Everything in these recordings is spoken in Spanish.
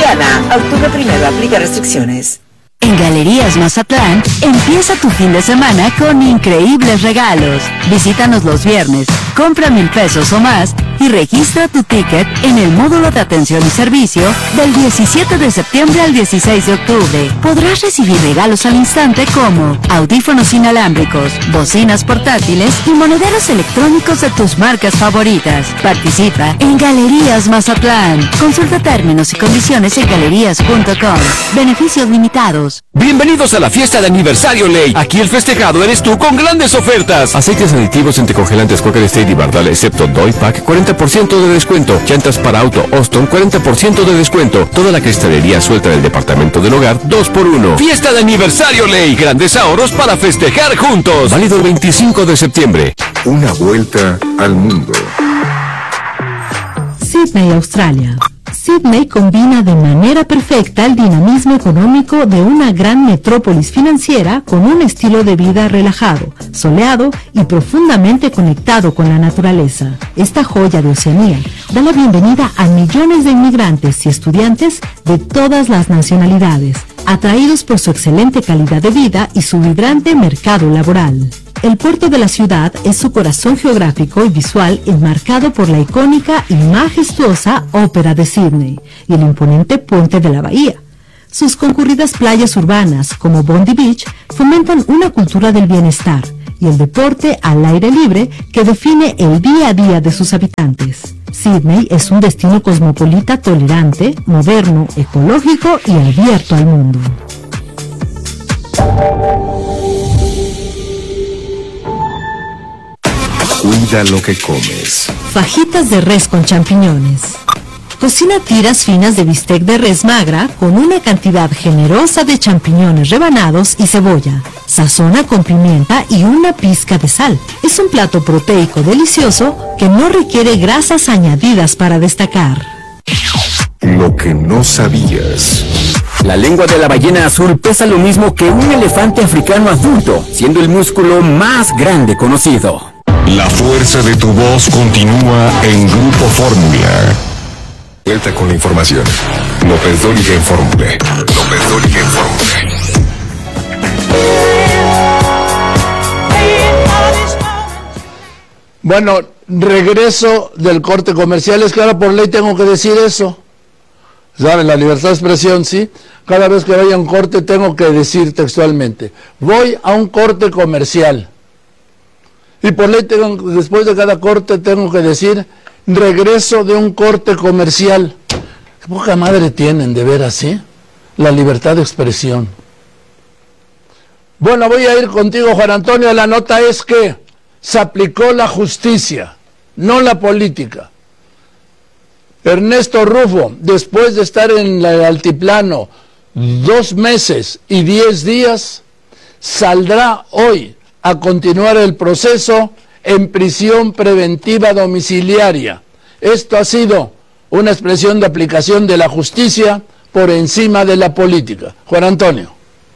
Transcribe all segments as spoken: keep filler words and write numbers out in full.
Soriana, a octubre primero, aplica restricciones. En Galerías Mazatlán, empieza tu fin de semana con increíbles regalos. Visítanos los viernes, compra mil pesos o más y registra tu ticket en el módulo de atención y servicio del diecisiete de septiembre al dieciséis de octubre. Podrás recibir regalos al instante como audífonos inalámbricos, bocinas portátiles y monederos electrónicos de tus marcas favoritas. Participa en Galerías Mazatlán. Consulta términos y condiciones en galerías punto com. Beneficios limitados. Bienvenidos a la fiesta de aniversario Ley. Aquí el festejado eres tú con grandes ofertas. Aceites aditivos entre congelantes Quaker State y Bardal, excepto Doypack, cuarenta por ciento de descuento. Llantas para auto Austin, cuarenta por ciento de descuento. Toda la cristalería suelta del departamento del hogar, dos por uno. Fiesta de aniversario Ley. Grandes ahorros para festejar juntos. Válido el veinticinco de septiembre. Una vuelta al mundo. Sydney, Australia. Sydney combina de manera perfecta el dinamismo económico de una gran metrópolis financiera con un estilo de vida relajado, soleado y profundamente conectado con la naturaleza. Esta joya de Oceanía da la bienvenida a millones de inmigrantes y estudiantes de todas las nacionalidades, atraídos por su excelente calidad de vida y su vibrante mercado laboral. El puerto de la ciudad es su corazón geográfico y visual enmarcado por la icónica y majestuosa Ópera de Sydney y el imponente puente de la bahía. Sus concurridas playas urbanas, como Bondi Beach, fomentan una cultura del bienestar y el deporte al aire libre que define el día a día de sus habitantes. Sydney es un destino cosmopolita tolerante, moderno, ecológico y abierto al mundo. Cuida lo que comes. Fajitas de res con champiñones. Cocina tiras finas de bistec de res magra con una cantidad generosa de champiñones rebanados y cebolla. Sazona con pimienta y una pizca de sal. Es un plato proteico delicioso que no requiere grasas añadidas para destacar. Lo que no sabías. La lengua de la ballena azul pesa lo mismo que un elefante africano adulto, siendo el músculo más grande conocido. La fuerza de tu voz continúa en Grupo Fórmula. Vuelta con la información. López Dóriga en Fórmula. López Dóriga en Fórmula. Bueno, regreso del corte comercial. Es que ahora por ley tengo que decir eso. ¿Saben? La libertad de expresión, ¿sí? Cada vez que vaya a un corte tengo que decir textualmente: voy a un corte comercial. Y por ley tengo, después de cada corte tengo que decir: regreso de un corte comercial. Qué poca madre tienen, de veras, ¿sí? La libertad de expresión. Bueno, voy a ir contigo, Juan Antonio. La nota es que se aplicó la justicia, no la política. Ernesto Rufo, después de estar en el altiplano dos meses y diez días, saldrá hoy a continuar el proceso en prisión preventiva domiciliaria. Esto ha sido una expresión de aplicación de la justicia por encima de la política. Juan Antonio.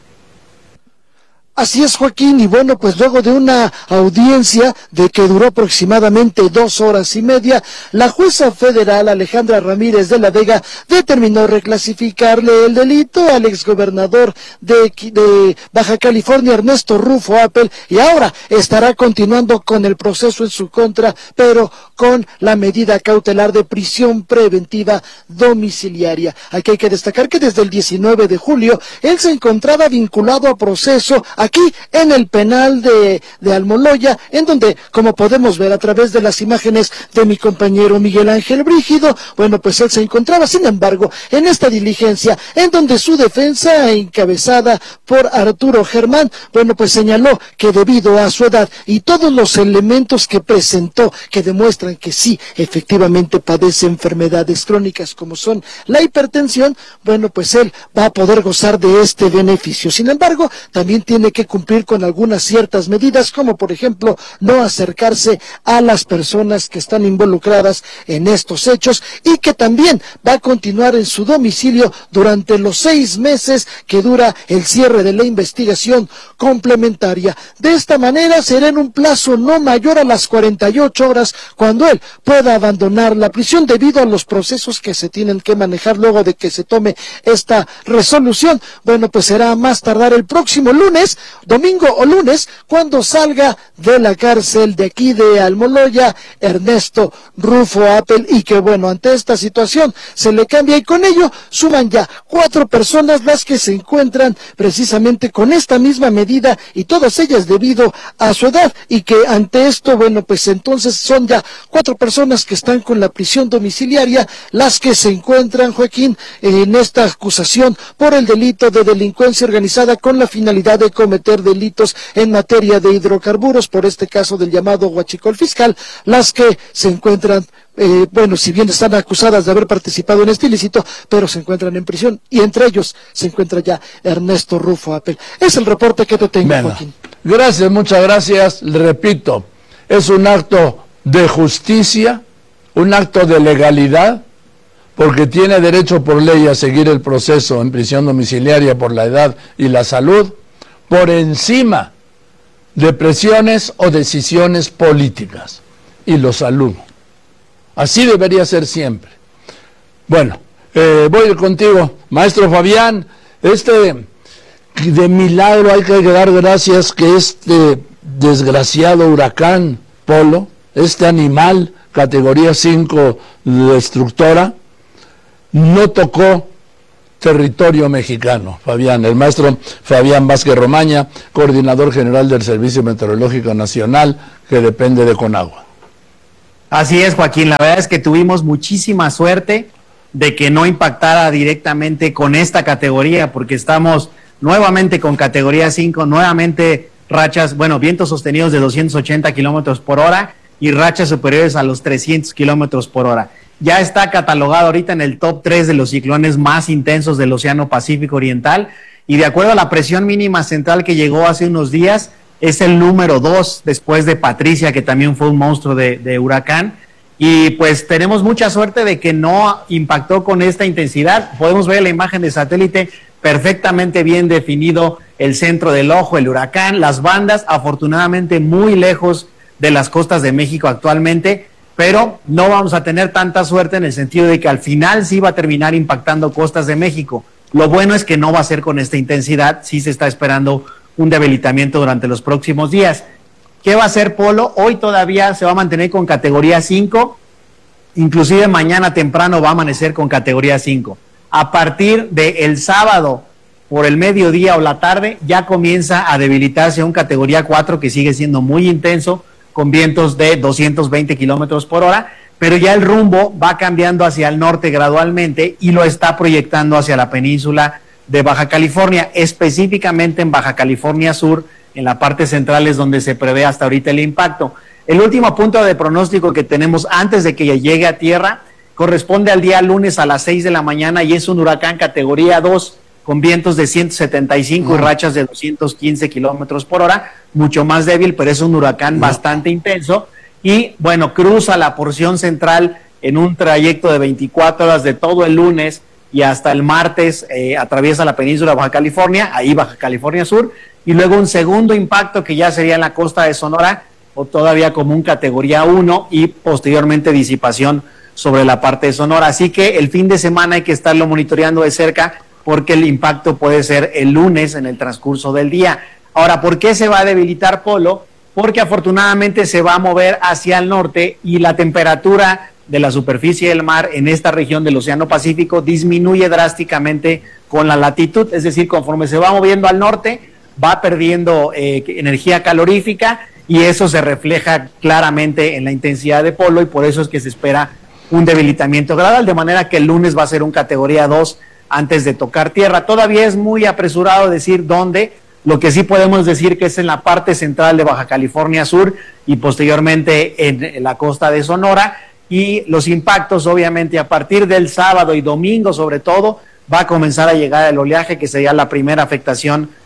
Así es, Joaquín, y bueno, pues luego de una audiencia de que duró aproximadamente dos horas y media, la jueza federal Alejandra Ramírez de la Vega determinó reclasificarle el delito al exgobernador de, de Baja California, Ernesto Rufo Appel, y ahora estará continuando con el proceso en su contra, pero con la medida cautelar de prisión preventiva domiciliaria. Aquí hay que destacar que desde el diecinueve de julio, él se encontraba vinculado a proceso aquí en el penal de, de Almoloya, en donde, como podemos ver a través de las imágenes de mi compañero Miguel Ángel Brígido, bueno, pues él se encontraba, sin embargo, en esta diligencia, en donde su defensa, encabezada por Arturo Germán, bueno, pues señaló que debido a su edad y todos los elementos que presentó, que demuestran que sí, efectivamente padece enfermedades crónicas como son la hipertensión, bueno, pues él va a poder gozar de este beneficio. Sin embargo, también tiene que cumplir con algunas ciertas medidas, como por ejemplo no acercarse a las personas que están involucradas en estos hechos, y que también va a continuar en su domicilio durante los seis meses que dura el cierre de la investigación complementaria. De esta manera será en un plazo no mayor a las cuarenta y ocho horas cuando él pueda abandonar la prisión, debido a los procesos que se tienen que manejar luego de que se tome esta resolución. Bueno, pues será a más tardar el próximo lunes, domingo o lunes, cuando salga de la cárcel de aquí de Almoloya Ernesto Rufo Appel, y que bueno, ante esta situación se le cambia, y con ello suman ya cuatro personas las que se encuentran precisamente con esta misma medida, y todas ellas debido a su edad, y que ante esto, bueno, pues entonces son ya cuatro personas que están con la prisión domiciliaria, las que se encuentran, Joaquín, en esta acusación por el delito de delincuencia organizada con la finalidad de cometer delitos en materia de hidrocarburos, por este caso del llamado huachicol fiscal, las que se encuentran, eh, bueno, si bien están acusadas de haber participado en este ilícito, pero se encuentran en prisión, y entre ellos se encuentra ya Ernesto Rufo Appel. Es el reporte que te tengo, bueno, Joaquín. Gracias, muchas gracias. Le repito, es un acto de justicia, un acto de legalidad, porque tiene derecho por ley a seguir el proceso en prisión domiciliaria por la edad y la salud, por encima de presiones o decisiones políticas, y lo saludo. Así debería ser siempre. Bueno, eh, voy contigo, maestro Fabián. Este, de milagro hay que dar gracias que este desgraciado huracán Polo, este animal categoría cinco destructora, no tocó territorio mexicano. Fabián, el maestro Fabián Vázquez Romaña, coordinador general del Servicio Meteorológico Nacional, que depende de Conagua. Así es, Joaquín, la verdad es que tuvimos muchísima suerte de que no impactara directamente con esta categoría, porque estamos nuevamente con categoría cinco, nuevamente rachas, bueno, vientos sostenidos de doscientos ochenta kilómetros por hora y rachas superiores a los trescientos kilómetros por hora. Ya está catalogado ahorita en el top tres de los ciclones más intensos del Océano Pacífico Oriental, y de acuerdo a la presión mínima central que llegó hace unos días, es el número dos después de Patricia, que también fue un monstruo de, de huracán, y pues tenemos mucha suerte de que no impactó con esta intensidad. Podemos ver la imagen de satélite, perfectamente bien definido el centro del ojo, el huracán, las bandas, afortunadamente muy lejos de las costas de México actualmente, pero no vamos a tener tanta suerte en el sentido de que al final sí va a terminar impactando costas de México. Lo bueno es que no va a ser con esta intensidad, sí se está esperando un debilitamiento durante los próximos días. ¿Qué va a hacer Polo? Hoy todavía se va a mantener con categoría cinco, inclusive mañana temprano va a amanecer con categoría cinco. A partir del sábado, por el mediodía o la tarde, ya comienza a debilitarse a un categoría cuatro, que sigue siendo muy intenso, con vientos de doscientos veinte kilómetros por hora, pero ya el rumbo va cambiando hacia el norte gradualmente y lo está proyectando hacia la península de Baja California, específicamente en Baja California Sur, en la parte central es donde se prevé hasta ahorita el impacto. El último punto de pronóstico que tenemos antes de que llegue a tierra corresponde al día lunes a las seis de la mañana, y es un huracán categoría dos con vientos de ciento setenta y cinco uh-huh. y rachas de doscientos quince kilómetros por hora, mucho más débil, pero es un huracán uh-huh. bastante intenso, y bueno, cruza la porción central en un trayecto de veinticuatro horas de todo el lunes y hasta el martes, eh, atraviesa la península de Baja California, ahí Baja California Sur, y luego un segundo impacto que ya sería en la costa de Sonora, o todavía como un categoría uno, y posteriormente disipación sobre la parte de Sonora. Así que el fin de semana hay que estarlo monitoreando de cerca, porque el impacto puede ser el lunes en el transcurso del día. Ahora, ¿por qué se va a debilitar Polo? Porque afortunadamente se va a mover hacia el norte y la temperatura de la superficie del mar en esta región del Océano Pacífico disminuye drásticamente con la latitud, es decir, conforme se va moviendo al norte, va perdiendo eh, energía calorífica, y eso se refleja claramente en la intensidad de Polo, y por eso es que se espera un debilitamiento gradual, de manera que el lunes va a ser un categoría dos antes de tocar tierra. Todavía es muy apresurado decir dónde. Lo que sí podemos decir que es en la parte central de Baja California Sur y posteriormente en la costa de Sonora, y los impactos obviamente a partir del sábado y domingo sobre todo va a comenzar a llegar el oleaje, que sería la primera afectación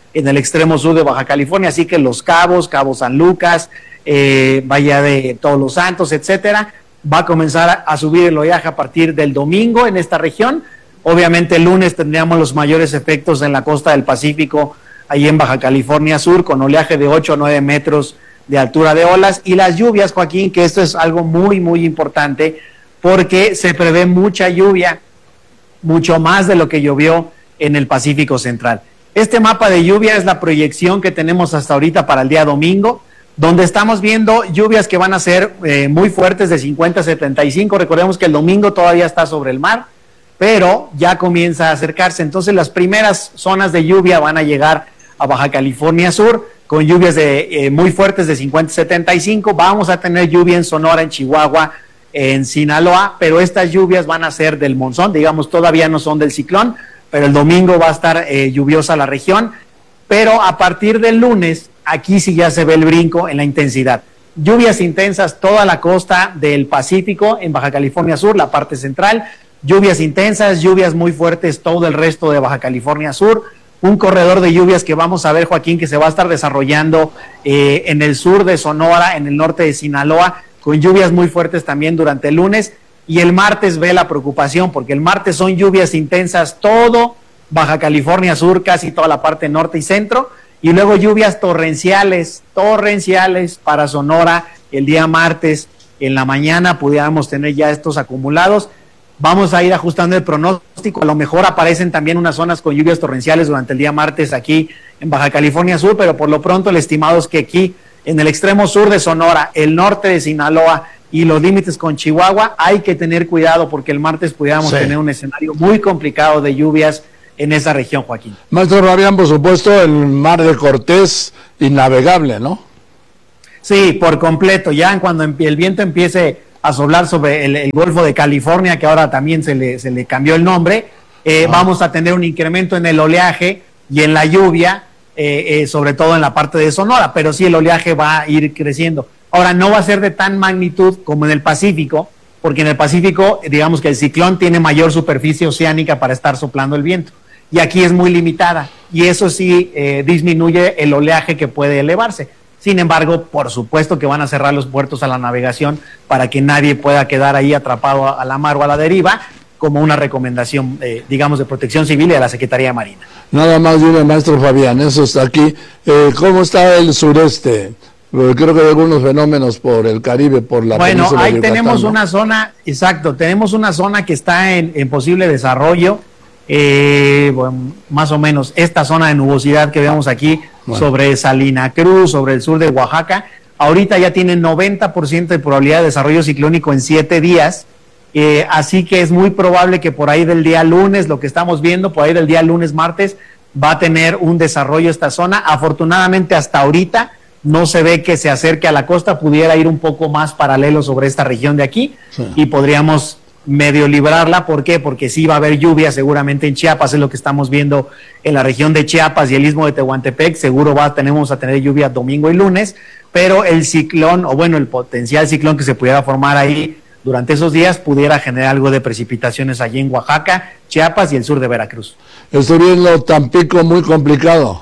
en el extremo sur de Baja California, así que Los Cabos, Cabo San Lucas, eh, Bahía de Todos los Santos, etcétera, va a comenzar a, a subir el oleaje a partir del domingo en esta región. Obviamente el lunes tendríamos los mayores efectos en la costa del Pacífico, ahí en Baja California Sur, con oleaje de ocho a nueve metros de altura de olas, y las lluvias, Joaquín, que esto es algo muy, muy importante, porque se prevé mucha lluvia, mucho más de lo que llovió en el Pacífico Central. Este mapa de lluvia es la proyección que tenemos hasta ahorita para el día domingo, donde estamos viendo lluvias que van a ser eh, muy fuertes, de cincuenta a setenta y cinco. Recordemos que el domingo todavía está sobre el mar, pero ya comienza a acercarse. Entonces las primeras zonas de lluvia van a llegar a Baja California Sur, con lluvias de, eh, muy fuertes de cincuenta a setenta y cinco. Vamos a tener lluvia en Sonora, en Chihuahua, en Sinaloa, pero estas lluvias van a ser del monzón, digamos, todavía no son del ciclón, pero el domingo va a estar eh, lluviosa la región. Pero a partir del lunes, aquí sí ya se ve el brinco en la intensidad. Lluvias intensas toda la costa del Pacífico, en Baja California Sur, la parte central. Lluvias intensas, lluvias muy fuertes todo el resto de Baja California Sur. Un corredor de lluvias que vamos a ver, Joaquín, que se va a estar desarrollando eh, en el sur de Sonora, en el norte de Sinaloa, con lluvias muy fuertes también durante el lunes. Y el martes ve la preocupación, porque el martes son lluvias intensas todo Baja California Sur, casi toda la parte norte y centro, y luego lluvias torrenciales, torrenciales para Sonora el día martes. En la mañana pudiéramos tener ya estos acumulados. Vamos a ir ajustando el pronóstico, a lo mejor aparecen también unas zonas con lluvias torrenciales durante el día martes aquí en Baja California Sur, pero por lo pronto el estimado es que aquí en el extremo sur de Sonora, el norte de Sinaloa y los límites con Chihuahua, hay que tener cuidado porque el martes pudiéramos sí. tener un escenario muy complicado de lluvias en esa región, Joaquín. Maestro Fabián, por supuesto, el mar de Cortés innavegable, ¿no? Sí, por completo, ya cuando el viento empiece a soplar sobre el, el Golfo de California, que ahora también se le, se le cambió el nombre, eh, ah. vamos a tener un incremento en el oleaje y en la lluvia, eh, eh, sobre todo en la parte de Sonora, pero sí el oleaje va a ir creciendo. Ahora, no va a ser de tan magnitud como en el Pacífico, porque en el Pacífico, digamos que el ciclón tiene mayor superficie oceánica para estar soplando el viento, y aquí es muy limitada, y eso sí eh, disminuye el oleaje que puede elevarse. Sin embargo, por supuesto que van a cerrar los puertos a la navegación para que nadie pueda quedar ahí atrapado a la mar o a la deriva, como una recomendación, eh, digamos, de Protección Civil y de la Secretaría de Marina. Nada más dime, maestro Fabián, eso está aquí. Eh, ¿Cómo está el sureste? Creo que hay algunos fenómenos por el Caribe, por la Bueno, península ahí de Yucatán, tenemos ¿no? una zona, exacto, tenemos una zona que está en, en posible desarrollo, eh, bueno, más o menos esta zona de nubosidad que vemos aquí, bueno. sobre Salina Cruz, sobre el sur de Oaxaca, ahorita ya tiene noventa por ciento de probabilidad de desarrollo ciclónico en siete días, eh, así que es muy probable que por ahí del día lunes, lo que estamos viendo, por ahí del día lunes, martes, va a tener un desarrollo esta zona. Afortunadamente hasta ahorita no se ve que se acerque a la costa, pudiera ir un poco más paralelo sobre esta región de aquí, sí. y podríamos medio librarla. ¿Por qué? Porque sí va a haber lluvia seguramente en Chiapas, es lo que estamos viendo en la región de Chiapas y el istmo de Tehuantepec, seguro va, tenemos a tener lluvia domingo y lunes, pero el ciclón, o bueno, el potencial ciclón que se pudiera formar ahí durante esos días pudiera generar algo de precipitaciones allí en Oaxaca, Chiapas y el sur de Veracruz. Estoy viendo Tampico muy complicado.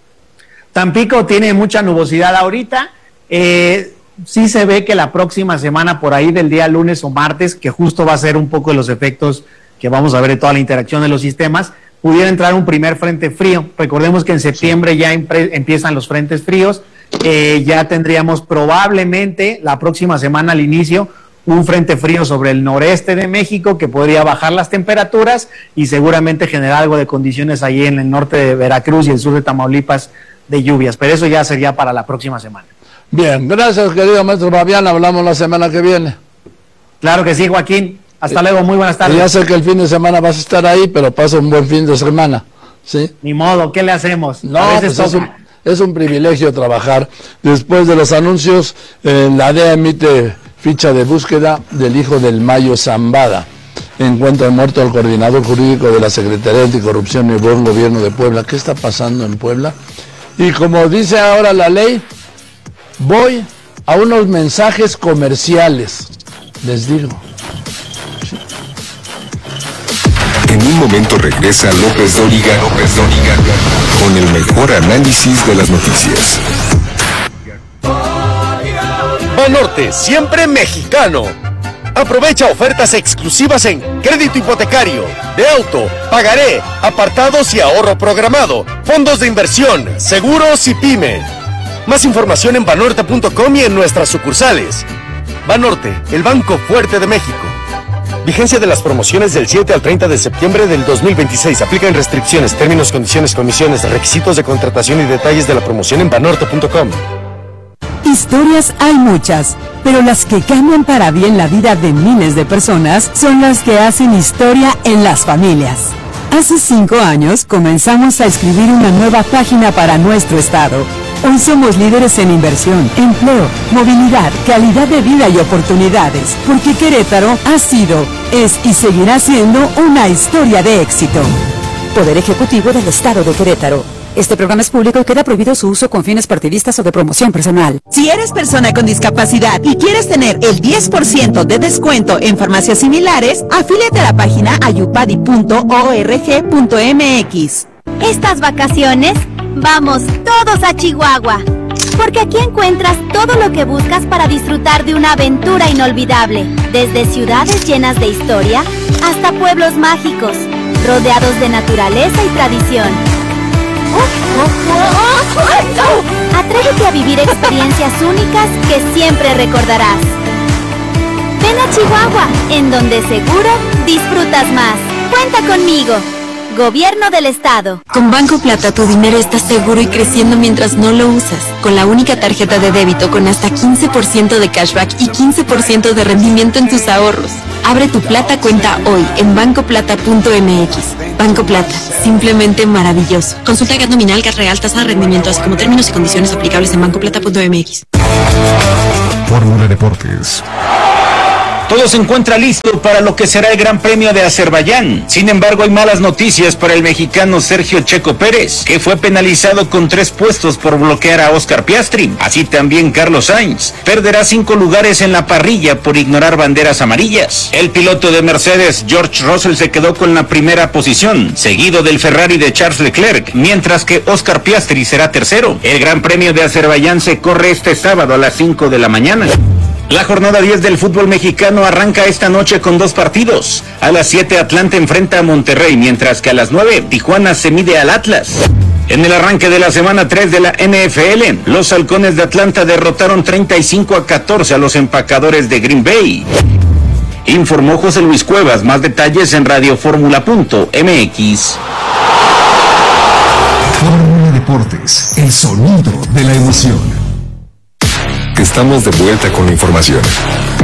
Tampico tiene mucha nubosidad ahorita, eh, sí se ve que la próxima semana, por ahí del día lunes o martes, que justo va a ser un poco de los efectos que vamos a ver de toda la interacción de los sistemas, pudiera entrar un primer frente frío. Recordemos que en septiembre ya empiezan los frentes fríos, eh, ya tendríamos probablemente la próxima semana al inicio un frente frío sobre el noreste de México que podría bajar las temperaturas y seguramente generar algo de condiciones ahí en el norte de Veracruz y el sur de Tamaulipas de lluvias, pero eso ya sería para la próxima semana. Bien, gracias querido maestro Fabián, hablamos la semana que viene. Claro que sí, Joaquín, hasta eh, luego, muy buenas tardes. Ya sé que el fin de semana vas a estar ahí, pero pasa un buen fin de semana, ¿sí? Ni modo, ¿qué le hacemos? No, a veces pues es, un, es un privilegio trabajar. Después de los anuncios, eh, la D E A emite ficha de búsqueda del hijo del Mayo Zambada. Encuentra muerto al coordinador jurídico de la Secretaría Anticorrupción y Buen Gobierno de Puebla. ¿Qué está pasando en Puebla? Y como dice ahora la ley, voy a unos mensajes comerciales, les digo. En un momento regresa López Dóriga, López Dóriga, con el mejor análisis de las noticias. Banorte, siempre mexicano. Aprovecha ofertas exclusivas en crédito hipotecario, de auto, pagaré, apartados y ahorro programado, fondos de inversión, seguros y pyme. Más información en banorte punto com y en nuestras sucursales. Banorte, el banco fuerte de México. Vigencia de las promociones del siete al treinta de septiembre del dos mil veintiséis. Aplican restricciones, términos, condiciones, comisiones, requisitos de contratación y detalles de la promoción en banorte punto com. Historias hay muchas, pero las que cambian para bien la vida de miles de personas son las que hacen historia en las familias. Hace cinco años comenzamos a escribir una nueva página para nuestro estado. Hoy somos líderes en inversión, empleo, movilidad, calidad de vida y oportunidades, porque Querétaro ha sido, es y seguirá siendo una historia de éxito. Poder Ejecutivo del Estado de Querétaro. Este programa es público y queda prohibido su uso con fines partidistas o de promoción personal. Si eres persona con discapacidad y quieres tener el diez por ciento de descuento en farmacias similares, afíliate a la página ayupadi punto org punto mx. Estas vacaciones, vamos todos a Chihuahua, porque aquí encuentras todo lo que buscas para disfrutar de una aventura inolvidable, desde ciudades llenas de historia hasta pueblos mágicos, rodeados de naturaleza y tradición. Atrévete a vivir experiencias únicas que siempre recordarás. Ven a Chihuahua, en donde seguro disfrutas más. Cuenta conmigo. Gobierno del Estado. Con Banco Plata tu dinero está seguro y creciendo mientras no lo usas. Con la única tarjeta de débito con hasta quince por ciento de cashback y quince por ciento de rendimiento en tus ahorros. Abre tu Plata cuenta hoy en banco plata punto mx. Banco Plata, simplemente maravilloso. Consulta gas nominal, gas real, tasa de rendimiento, así como términos y condiciones aplicables en banco plata punto mx. Fórmula Deportes. Todo se encuentra listo para lo que será el Gran Premio de Azerbaiyán. Sin embargo, hay malas noticias para el mexicano Sergio Checo Pérez, que fue penalizado con tres puestos por bloquear a Oscar Piastri. Así también Carlos Sainz perderá cinco lugares en la parrilla por ignorar banderas amarillas. El piloto de Mercedes, George Russell, se quedó con la primera posición, seguido del Ferrari de Charles Leclerc, mientras que Oscar Piastri será tercero. El Gran Premio de Azerbaiyán se corre este sábado a las cinco de la mañana. La jornada diez del fútbol mexicano arranca esta noche con dos partidos. A las siete Atlanta enfrenta a Monterrey, mientras que a las nueve Tijuana se mide al Atlas. En el arranque de la semana tres de la N F L, los Halcones de Atlanta derrotaron treinta y cinco a catorce a los Empacadores de Green Bay. Informó José Luis Cuevas. Más detalles en radio fórmula punto mx. Fórmula Deportes, el sonido de la emoción. Estamos de vuelta con la información.